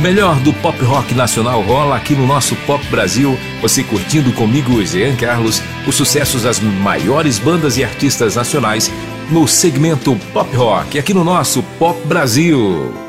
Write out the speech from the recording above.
melhor do pop rock nacional rola aqui no nosso Pop Brasil. Você curtindo comigo, Jean Carlos, os sucessos das maiores bandas e artistas nacionais no segmento pop rock, aqui no nosso Pop Brasil.